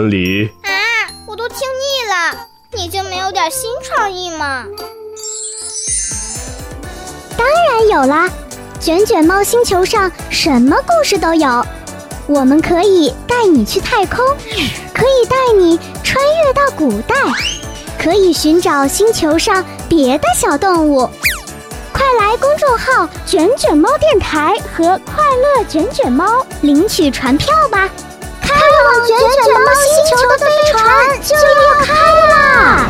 里啊，我都听腻了，你就没有点新创意吗？ 当然有啦，卷卷猫星球上什么故事都有。我们可以带你去太空，可以带你穿越到古代，可以寻找星球上别的小动物。快来公众号卷卷猫电台和快乐卷卷猫领取船票吧，开往卷卷猫星球的飞船就要开啦！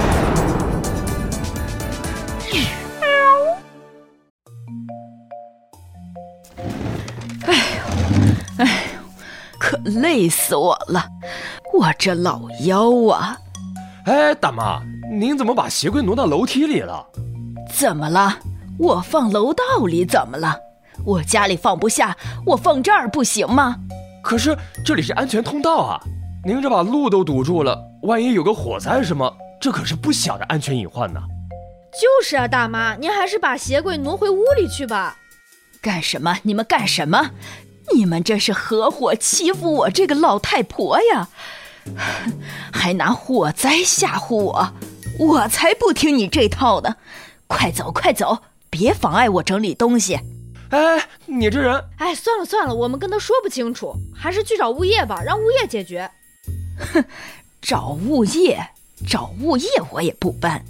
可累死我了，我这老腰啊！ 哎，大妈，您怎么把鞋柜挪到楼梯里了？ 怎么了？我放楼道里怎么了？我家里放不下，我放这儿不行吗？ 可是这里是安全通道啊，您这把路都堵住了，万一有个火灾什么，这可是不小的安全隐患呢。 就是啊，大妈，您还是把鞋柜挪回屋里去吧。 干什么？你们干什么？你们这是合伙欺负我这个老太婆呀，还拿火灾吓唬我，我才不听你这套呢！快走快走，别妨碍我整理东西。 哎，你这人…… 哎，算了，我们跟他说不清楚，还是去找物业吧，让物业解决。 哼，找物业我也不搬。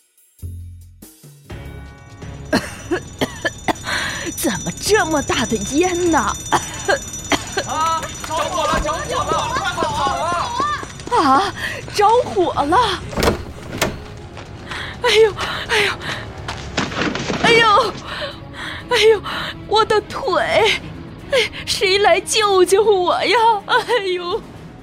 怎么这么大的烟呢？ 啊！着火了！快跑啊！ 啊！着火了！哎呦！我的腿！哎，谁来救救我呀？哎呦！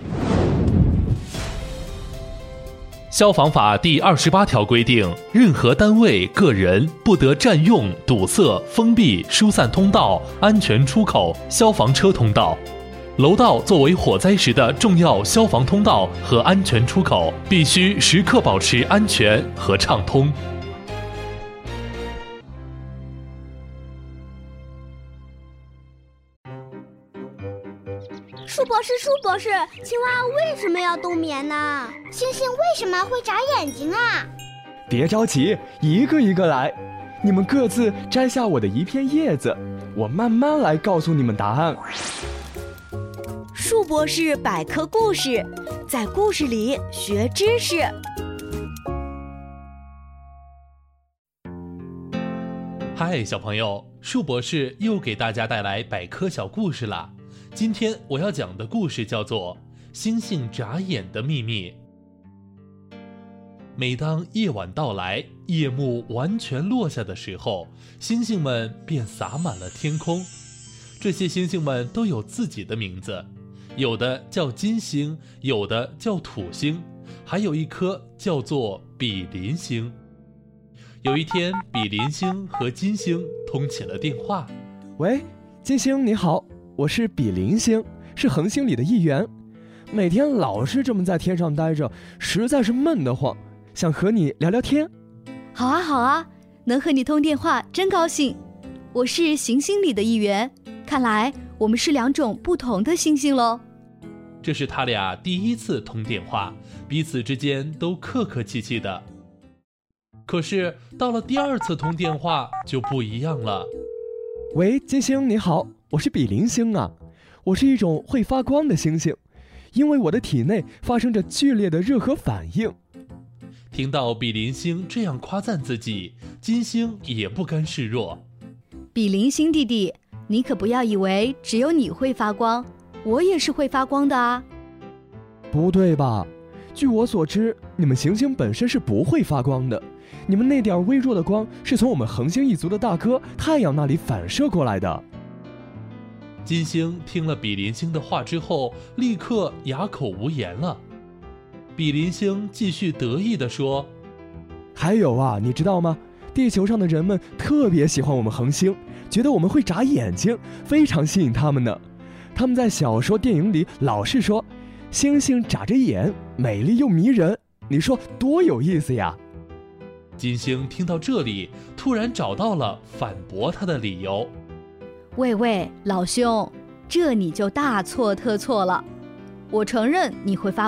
消防法第28条规定，任何单位、个人不得占用、堵塞、封闭、疏散通道、安全出口、消防车通道。楼道作为火灾时的重要消防通道和安全出口，必须时刻保持安全和畅通。 舒博士，青蛙为什么要冬眠呢？ 星星为什么会眨眼睛啊？ 别着急，一个一个来。你们各自摘下我的一片叶子，我慢慢来告诉你们答案。 树博士百科故事，在故事里学知识。 嗨，小朋友，树博士又给大家带来百科小故事啦。今天我要讲的故事叫做《星星眨眼的秘密》。每当夜晚到来，夜幕完全落下的时候，星星们便洒满了天空。这些星星们都有自己的名字，有的叫金星，有的叫土星，还有一颗叫做比邻星。有一天，比邻星和金星通起了电话。 喂，金星你好，我是比邻星，是恒星里的一员。每天老是这么在天上待着，实在是闷得慌，想和你聊聊天。 好啊，能和你通电话真高兴。我是行星里的一员，看来我们是两种不同的星星咯。 这是他俩第一次通电话，彼此之间都客客气气的。可是到了第二次通电话就不一样了。 喂，金星你好，我是比邻星啊，我是一种会发光的星星，因为我的体内发生着剧烈的热核反应。 听到比邻星这样夸赞自己，金星也不甘示弱。 比邻星弟弟，你可不要以为只有你会发光，我也是会发光的啊。 不对吧？据我所知，你们行星本身是不会发光的，你们那点微弱的光是从我们恒星一族的大哥太阳那里反射过来的。 金星听了比邻星的话之后，立刻哑口无言了。比邻星继续得意地说： 还有啊，你知道吗？地球上的人们特别喜欢我们恒星，觉得我们会眨眼睛，非常吸引他们呢。他们在小说电影里老是说星星眨着眼，美丽又迷人，你说多有意思呀。 金星听到这里，突然找到了反驳他的理由。 喂，老兄，这你就大错特错了。我承认你会发